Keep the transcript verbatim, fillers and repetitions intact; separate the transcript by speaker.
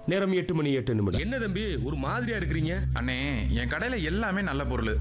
Speaker 1: நேரம் எட்டு மணி எட்டு நிமிடம்.
Speaker 2: என்ன தம்பி ஒரு மாதிரியா இருக்கிறீங்க?
Speaker 3: அண்ணே, என் கடையில எல்லாமே நல்ல பொருள்.